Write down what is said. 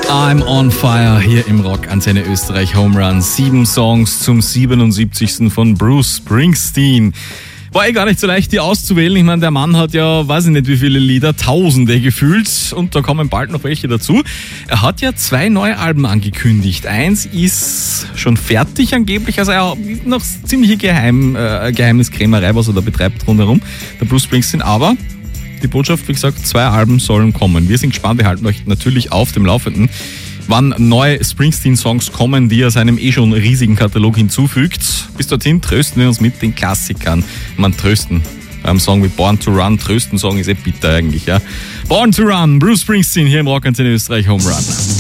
I'm on fire hier im Rockantenne Österreich Home Run. 7 Songs zum 77. von Bruce Springsteen. War gar nicht so leicht, die auszuwählen. Ich meine, der Mann hat ja, weiß ich nicht wie viele Lieder, Tausende gefühlt. Und da kommen bald noch welche dazu. Er hat ja 2 neue Alben angekündigt. Eins ist schon fertig angeblich. Also er ist noch ziemliche Geheimniskrämerei, was er da betreibt rundherum. Der Bruce Springsteen. Aber die Botschaft, wie gesagt, 2 Alben sollen kommen. Wir sind gespannt. Wir halten euch natürlich auf dem Laufenden, wann neue Springsteen-Songs kommen, die er seinem schon riesigen Katalog hinzufügt. Bis dorthin trösten wir uns mit den Klassikern. Man trösten beim Song wie Born to Run. Trösten Song ist bitter eigentlich, ja. Born to Run, Bruce Springsteen hier im Rockantenne Österreich Home Run.